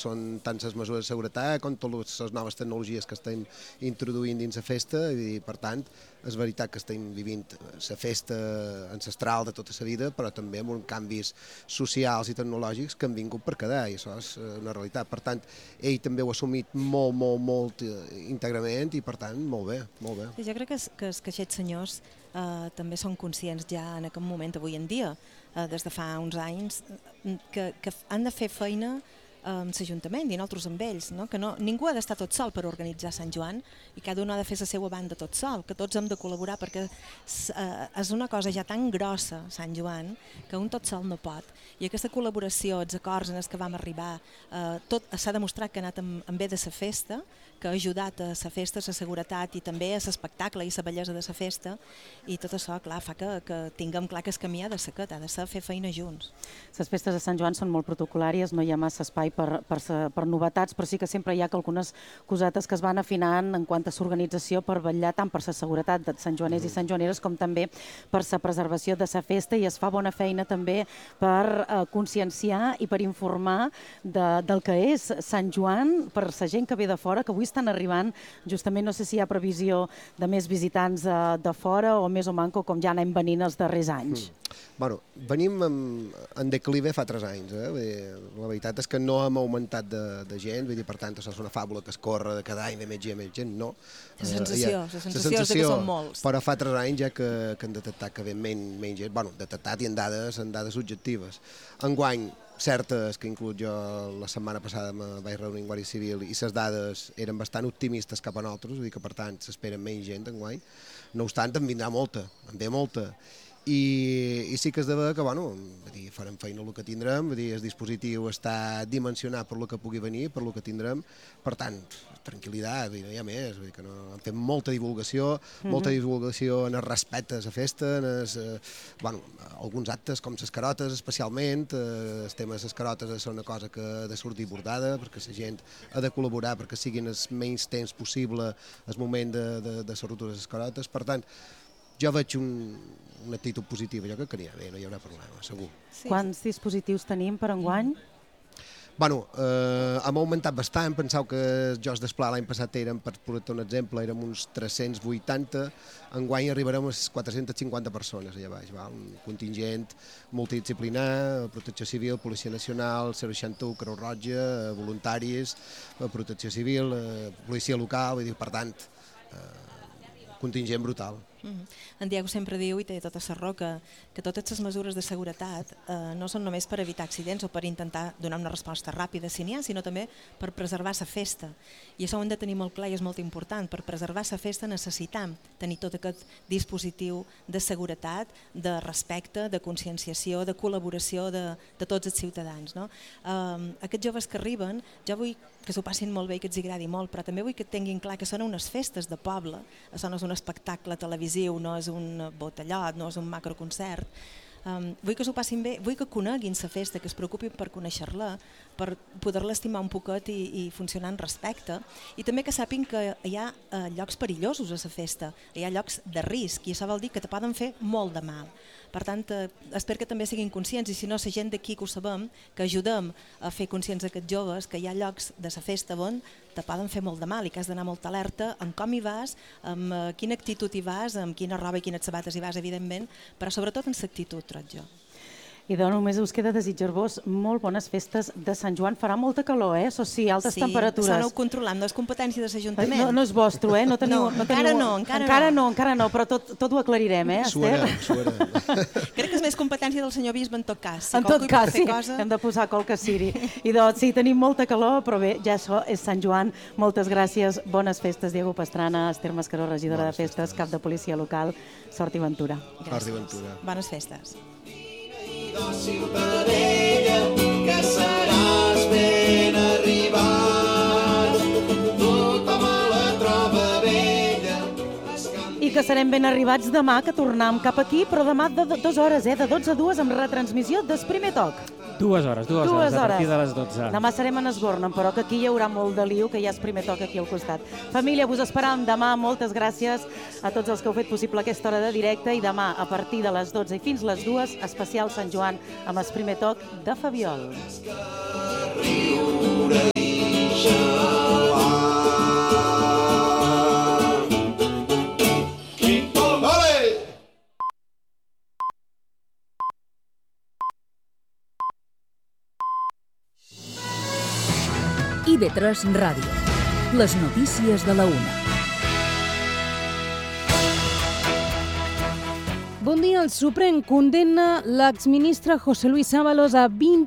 són tant les mesures de seguretat com totes les noves tecnologies que estem introduint dins la festa, i per tant és veritat que estem vivint la festa ancestral de tota la vida, però també amb uns canvis socials i tecnològics que han vingut per quedar, i això és una realitat. Per tant, ell també ho ha assumit molt íntegrament, i per tant, molt bé, molt bé. Jo crec que aquests senyors també són conscients ja en aquest moment, avui en dia, des de fa uns anys, que han de fer feina amb l'Ajuntament i nosaltres amb ells, no? Que ningú ha d'estar tot sol per organitzar Sant Joan i cada un ha de fer la seva banda tot sol, que tots hem de col·laborar perquè és una cosa ja tan grossa, Sant Joan, que un tot sol no pot. I aquesta col·laboració, els acords en els que vam arribar, tot s'ha demostrat que ha anat en bé de la festa, que ha ajudat a la festa, a la seguretat i també a l'espectacle i la bellesa de la festa, i tot això, clar, fa que tinguem clar que el camí ha de ser aquest, ha de ser fer feina junts. Les festes de Sant Joan són molt protocolàries, no hi ha massa espai per novetats, però sí que sempre hi ha algunes cosetes que es van afinant en quant a l'organització per vetllar tant per la seguretat de Sant Joaners i Sant Joaneres com també per la preservació de la festa, i es fa bona feina també per conscienciar i per informar del que és Sant Joan per la gent que ve de fora, que avui estan arribant, justament no sé si hi ha previsió de més visitants de fora o més o manco com ja anem venint els darrers anys. Bueno, venim en declive fa 3 anys. La veritat és que no hem augmentat de gent, per tant, això és una fàbula que es corre de cada any de més gent, no. La sensació és que són molts. Però fa 3 anys ja que han detectat que ve menys gent, bueno, detectat i en dades objectives. Enguany, certes que inclús jo la setmana passada me vaig reunir amb Guàrdia Civil i les dades eren bastant optimistes cap a nosaltres, vull dir que per tant s'esperen menys gent enguany. No obstant, en vindrà molta, en ve molta. I sí que es de veure que, bueno, farem feina el que tindrem, el dispositiu està dimensionat per el que pugui venir, per el que tindrem, per tant, tranquil·litat, no hi ha més, vull dir que hem fet molta divulgació en el respecte a la festa, en alguns actes com les carotes especialment, el tema de les carotes és una cosa que ha de sortir bordada, perquè la gent ha de col·laborar perquè siguin el menys temps possible el moment de la ruptura de les carotes, per tant, jo veig una actitud positiva, jo crec que no hi haurà problema, segur. Sí. Quants dispositius tenim per enguany? Bueno, hem augmentat bastant, penseu que els Jocs d'Esplà l'any passat eren, per posar un exemple, érem uns 380, enguany arribarem a 450 persones allà baix, un contingent multidisciplinar, Protecció Civil, Policia Nacional, 061, Creu Roja, voluntaris, Protecció Civil, Policia Local, vull dir, per tant, contingent brutal. En Diego sempre diu, i té tota la raó, que totes les mesures de seguretat no són només per evitar accidents o per intentar donar una resposta ràpida si n'hi ha, sinó també per preservar la festa. I això ho hem de tenir molt clar i és molt important. Per preservar la festa necessitam tenir tot aquest dispositiu de seguretat, de respecte, de conscienciació, de col·laboració de tots els ciutadans. Aquests joves que arriben, jo vull que s'ho passin molt bé i que els agradi molt, però també vull que tinguin clar que són unes festes de poble, això no és un espectacle televisiu, no és un botellot, no és un macroconcert. Vull que s'ho passin bé, vull que coneguin la festa, que es preocupin per conèixer-la, per poder-la estimar un poquet i funcionar en respecte, i també que sàpin que hi ha llocs perillosos a la festa, hi ha llocs de risc, i això vol dir que te poden fer molt de mal. Per tant, espero que també siguin conscients, i si no, la gent d'aquí que ho sabem, que ajudem a fer conscients aquests joves que hi ha llocs de la festa on te poden fer molt de mal i que has d'anar molt alerta amb com hi vas, amb quina actitud hi vas, amb quina roba i quines sabates hi vas, evidentment, però sobretot en l'actitud, trobo jo. I només us queda desitjar-vos molt bones festes de Sant Joan. Farà molta calor, això sí, altes temperatures. Sí, això no ho controlem, no és competència de l'Ajuntament. No és vostre, no teniu... Encara no, però tot ho aclarirem, Esther? Suarem. Crec que és més competència del senyor bisbe en tot cas. En tot cas, sí, hem de posar qualque ciri. I doncs sí, tenim molta calor, però bé, ja això és Sant Joan. Moltes gràcies, bones festes, Diego Pastrana, Esther Mascaró, regidora de festes, cap de policia local. Sort i ventura. Sort i ventura. Bones festes. Ciutadella, que seràs ben arribat, tothom a la troba vella. I que serem ben arribats demà, que tornem cap aquí, però demà de 2 hores, de 12 a 2, amb retransmissió del Primer Toc. 2 hores, a partir de les 12. Demà serem a Esborna, però que aquí hi haurà molt de liu, que ja és Primer Toc aquí al costat. Família, vos esperam demà. Moltes gràcies a tots els que heu fet possible aquesta hora de directe, i demà a partir de les 12 i fins les 2, especial Sant Joan amb el Primer Toc de Fabiol. IB3 Ràdio. Les notícies de la 1. Bon dia. El Suprem condemna l'exministre José Luis Ábalos a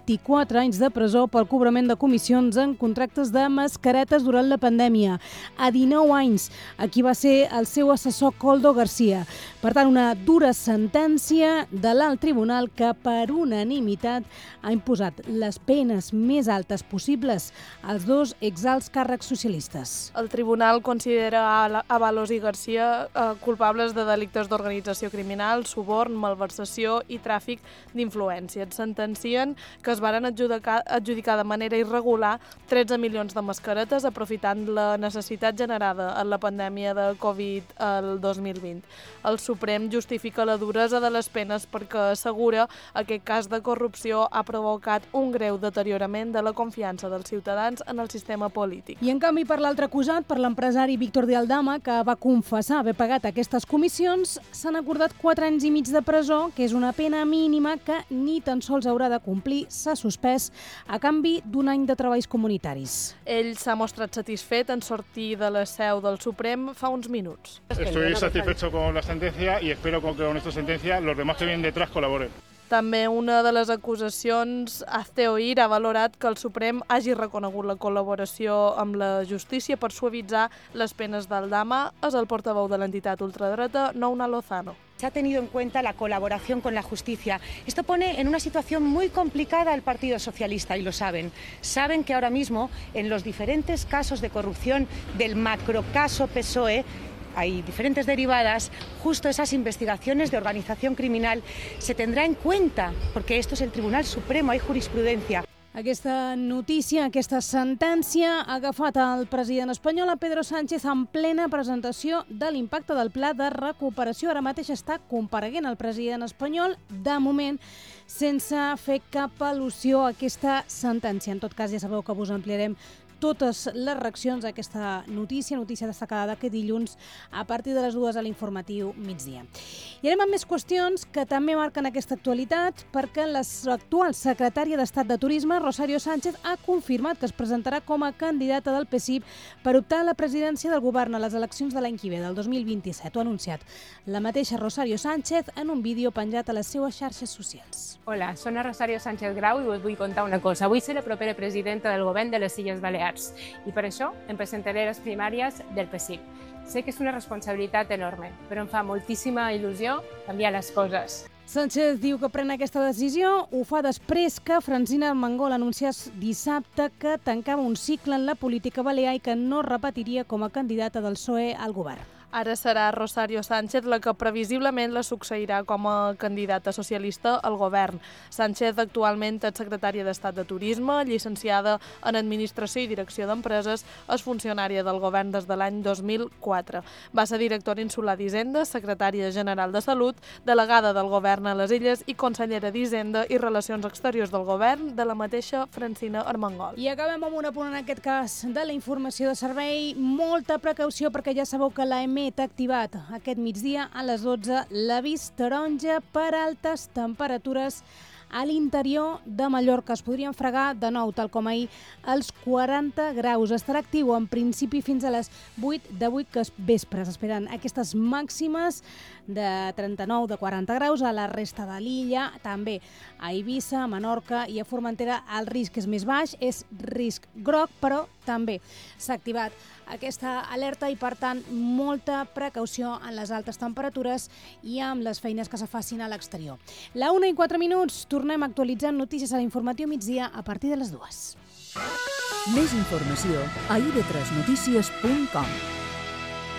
24 anys de presó pel cobrament de comissions en contractes de mascaretes durant la pandèmia, a 19 anys, a qui va ser el seu assessor Koldo García. Per tant, una dura sentència de l'alt tribunal que per unanimitat ha imposat les penes més altes possibles als dos exalts càrrecs socialistes. El tribunal considera Ábalos i García culpables de delictes d'organització criminal, suborn, malversació i tràfic d'influència. Et sentencien que es varen adjudicar de manera irregular 13 milions de mascaretes aprofitant la necessitat generada en la pandèmia de Covid el 2020. El Suprem justifica la duresa de les penes perquè assegura que aquest cas de corrupció ha provocat un greu deteriorament de la confiança dels ciutadans en el sistema polític. I en canvi, per l'altre acusat, per l'empresari Víctor de Aldama, que va confessar haver pagat aquestes comissions, s'han acordat 4 anys i mig de presó, que és una pena mínima que ni tan sols haurà de complir, s'ha suspès a canvi d'un any de treballs comunitaris. Ell s'ha mostrat satisfet en sortir de la seu del Suprem fa uns minuts. Estoy satisfecho con la sentencia y espero que con esta sentencia los demás que vienen detrás colaboren. També una de les acusacions, Hazte Oír, ha valorat que el Suprem hagi reconegut la col·laboració amb la justícia per suavitzar les penes d'Aldama. És el portaveu de l'entitat ultradreta, Nouna Lozano. Se ha tenido en cuenta la colaboración con la justicia. Esto pone en una situación muy complicada al Partido Socialista y lo saben. Saben que ahora mismo, en los diferentes casos de corrupción del macrocaso PSOE, hay diferentes derivadas, justo esas investigaciones de organización criminal se tendrá en cuenta, porque esto es el Tribunal Supremo, hay jurisprudencia. Aquesta notícia, aquesta sentència ha agafat el president espanyol, Pedro Sánchez, en plena presentació de l'impacte del pla de recuperació. Ara mateix està compareguent el president espanyol, de moment, sense fer cap al·lusió a aquesta sentència. En tot cas, ja sabeu que us ampliarem totes les reaccions a aquesta notícia destacada d'aquest dilluns a partir de les 2 a l'informatiu migdia. I anem amb més qüestions que també marquen aquesta actualitat, perquè l'actual secretària d'Estat de Turisme, Rosario Sánchez, ha confirmat que es presentarà com a candidata del PSIB per optar a la presidència del govern a les eleccions de l'any que ve, del 2027. Ho ha anunciat la mateixa Rosario Sánchez en un vídeo penjat a les seues xarxes socials. Hola, soc Rosario Sánchez Grau i us vull contar una cosa. Vull ser la propera presidenta del govern de les Illes Balears i per això em presentaré a les primàries del PSIB. Sé que és una responsabilitat enorme, però em fa moltíssima il·lusió canviar les coses. Sánchez diu que pren aquesta decisió, ho fa després que Francina Armengol anunciés dissabte que tancava un cicle en la política balear i que no repetiria com a candidata del PSOE al govern. Ara serà Rosario Sánchez la que previsiblement la succeirà com a candidata socialista al govern. Sánchez actualment és secretària d'Estat de Turisme, llicenciada en Administració i Direcció d'Empreses, és funcionària del govern des de l'any 2004. Va ser directora insular d'Hisenda, secretària general de Salut, delegada del govern a les Illes i consellera d'Hisenda i Relacions Exteriors del govern de la mateixa Francina Armengol. I acabem amb un apunt en aquest cas de la informació de servei. Molta precaució perquè ja sabeu que l'AEMET ha activat aquest migdia a les 12 l'avís taronja per altes temperatures a l'interior de Mallorca. Es podrien fregar de nou, tal com ahir, els 40 graus. Estarà actiu en principi fins a les 8 que vespres, esperant aquestes màximes de 39, de 40 graus a la resta de l'illa, també a Eivissa, a Menorca i a Formentera. El risc és més baix, és risc groc, però també s'ha activat aquesta alerta i, per tant, molta precaució en les altes temperatures i amb les feines que se facin a l'exterior. La 1:04, tornem actualitzant notícies a l'informatiu migdia a partir de les 2. Més informació a ib3notícies.com.